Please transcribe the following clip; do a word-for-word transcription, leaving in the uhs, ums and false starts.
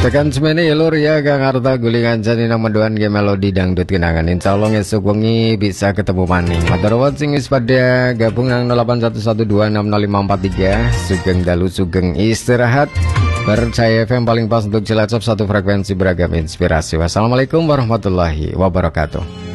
Tekan semene ya lur ya Kang Arta gulingan jani nang mendoan ge melodi dangdut kenangan. Insyaallah esuk wengi bisa ketemu maning. Matur nuwun sing wis pada gabung nang nol delapan satu satu dua enam nol lima empat tiga. Sugeng dalu sugeng istirahat. Percaya F M paling pas untuk Cilacap, satu frekuensi beragam inspirasi. Wassalamualaikum warahmatullahi wabarakatuh.